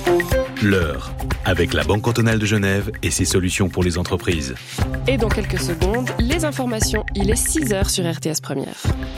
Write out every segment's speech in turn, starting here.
L'heure, avec la Banque cantonale de Genève et ses solutions pour les entreprises. Et dans quelques secondes, les informations. Il est 6h sur RTS Première.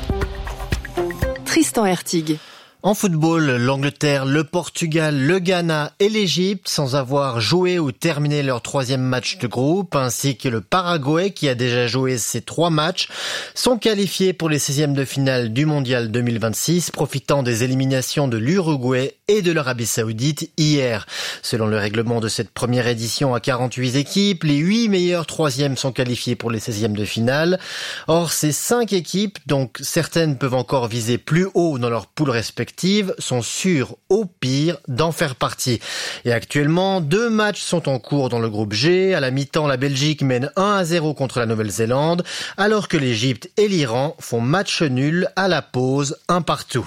Tristan Hertig. En football, l'Angleterre, le Portugal, le Ghana et l'Égypte, sans avoir joué ou terminé leur troisième match de groupe, ainsi que le Paraguay qui a déjà joué ses 3 matchs, sont qualifiés pour les 16e de finale du Mondial 2026, profitant des éliminations de l'Uruguay et de l'Arabie Saoudite hier. Selon le règlement de cette première édition à 48 équipes, les 8 meilleurs 3e sont qualifiés pour les 16e de finale. Or, ces 5 équipes, donc certaines peuvent encore viser plus haut dans leur poule respective, sont sûrs au pire d'en faire partie. Et actuellement, 2 matchs sont en cours dans le groupe G. À la mi-temps, la Belgique mène 1-0 contre la Nouvelle-Zélande, alors que l'Égypte et l'Iran font match nul à la pause, 1 partout.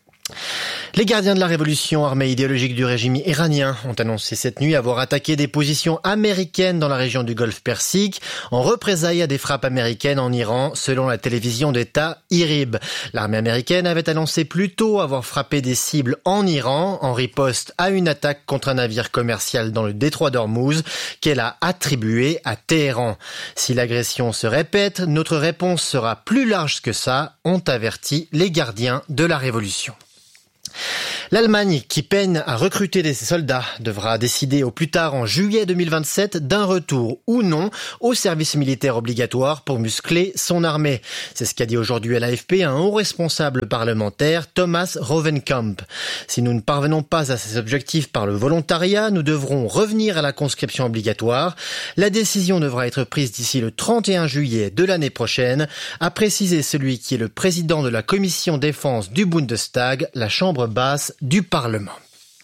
Les gardiens de la révolution armée idéologique du régime iranien ont annoncé cette nuit avoir attaqué des positions américaines dans la région du Golfe Persique en représailles à des frappes américaines en Iran, selon la télévision d'État IRIB. L'armée américaine avait annoncé plus tôt avoir frappé des cibles en Iran en riposte à une attaque contre un navire commercial dans le détroit d'Ormuz qu'elle a attribué à Téhéran. Si l'agression se répète, notre réponse sera plus large que ça, ont averti les gardiens de la révolution. L'Allemagne, qui peine à recruter des soldats, devra décider au plus tard en juillet 2027 d'un retour ou non au service militaire obligatoire pour muscler son armée. C'est ce qu'a dit aujourd'hui à l'AFP un haut responsable parlementaire, Thomas Rovenkamp. Si nous ne parvenons pas à ces objectifs par le volontariat, nous devrons revenir à la conscription obligatoire. La décision devra être prise d'ici le 31 juillet de l'année prochaine, a précisé celui qui est le président de la commission défense du Bundestag, la chambre basse du Parlement.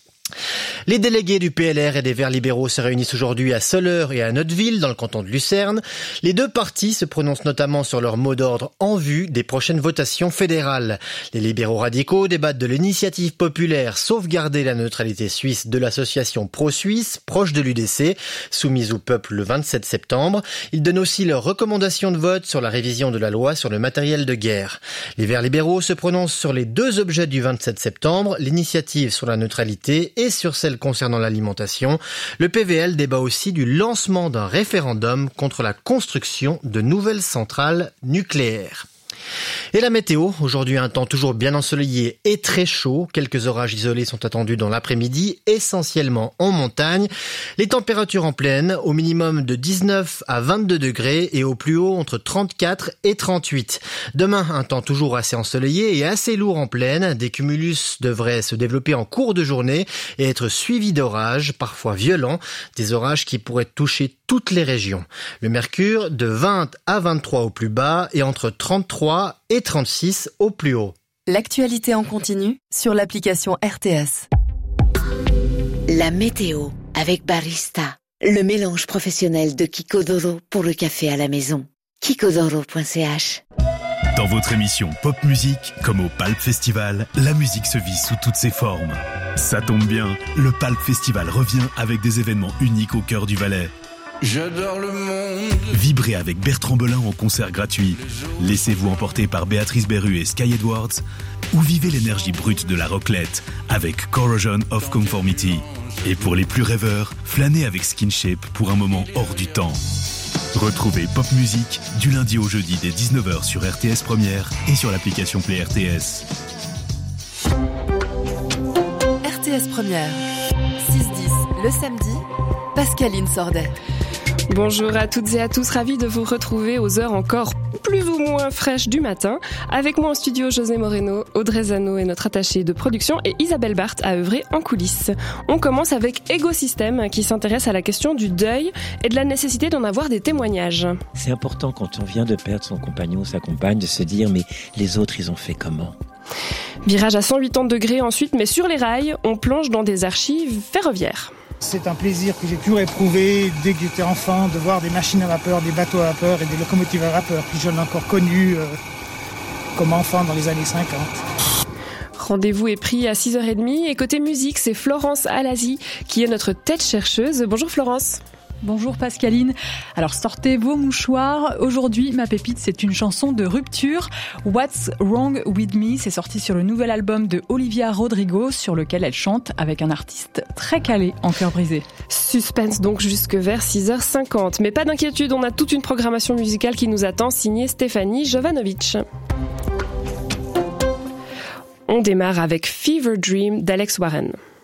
Les délégués du PLR et des Verts libéraux se réunissent aujourd'hui à Soleure et à Notteville, dans le canton de Lucerne. Les 2 partis se prononcent notamment sur leur mot d'ordre en vue des prochaines votations fédérales. Les libéraux radicaux débattent de l'initiative populaire Sauvegarder la neutralité suisse de l'association pro-suisse, proche de l'UDC, soumise au peuple le 27 septembre. Ils donnent aussi leurs recommandations de vote sur la révision de la loi sur le matériel de guerre. Les Verts libéraux se prononcent sur les 2 objets du 27 septembre, l'initiative sur la neutralité et sur celle concernant l'alimentation. Le PVL débat aussi du lancement d'un référendum contre la construction de nouvelles centrales nucléaires. Et la météo, aujourd'hui un temps toujours bien ensoleillé et très chaud. Quelques orages isolés sont attendus dans l'après-midi, essentiellement en montagne. Les températures en plaine, au minimum de 19 à 22 degrés et au plus haut entre 34 et 38. Demain, un temps toujours assez ensoleillé et assez lourd en plaine. Des cumulus devraient se développer en cours de journée et être suivis d'orages, parfois violents. Des orages qui pourraient toucher toutes les régions. Le mercure de 20 à 23 au plus bas et entre 33 et 36 au plus haut. L'actualité en continu sur l'application RTS. La météo avec Barista, le mélange professionnel de Kikodoro pour le café à la maison. Kikodoro.ch. Dans votre émission Pop Musique, comme au Palp Festival, la musique se vit sous toutes ses formes. Ça tombe bien, le Palp Festival revient avec des événements uniques au cœur du Valais. J'adore le monde. Vibrez avec Bertrand Belin en concert gratuit. Laissez-vous emporter par Béatrice Berru et Sky Edwards. Ou vivez l'énergie brute de la rocklette avec Corrosion of Conformity. Et pour les plus rêveurs, flânez avec Skinship pour un moment hors du temps. Retrouvez Pop Musique du lundi au jeudi dès 19h sur RTS Première et sur l'application Play RTS. RTS Première, 6-10 le samedi, Pascaline Sordet. Bonjour à toutes et à tous, ravis de vous retrouver aux heures encore plus ou moins fraîches du matin. Avec moi en studio, José Moreno, Audrey Zano est notre attachée de production et Isabelle Barthes a œuvré en coulisses. On commence avec Égosystème qui s'intéresse à la question du deuil et de la nécessité d'en avoir des témoignages. C'est important quand on vient de perdre son compagnon ou sa compagne de se dire mais les autres ils ont fait comment ? Virage à 180 degrés ensuite, mais sur les rails, on plonge dans des archives ferroviaires. C'est un plaisir que j'ai toujours éprouvé dès que j'étais enfant de voir des machines à vapeur, des bateaux à vapeur et des locomotives à vapeur. Puis je l'ai encore connu comme enfant dans les années 50. Rendez-vous est pris à 6h30 et côté musique, c'est Florence Alasi qui est notre tête chercheuse. Bonjour Florence. Bonjour Pascaline. Alors sortez vos mouchoirs. Aujourd'hui, ma pépite, c'est une chanson de rupture. What's Wrong With Me, c'est sorti sur le nouvel album de Olivia Rodrigo, sur lequel elle chante avec un artiste très calé en cœur brisé. Suspense donc jusque vers 6h50. Mais pas d'inquiétude, on a toute une programmation musicale qui nous attend, signée Stéphanie Jovanovic. On démarre avec Fever Dream d'Alex Warren.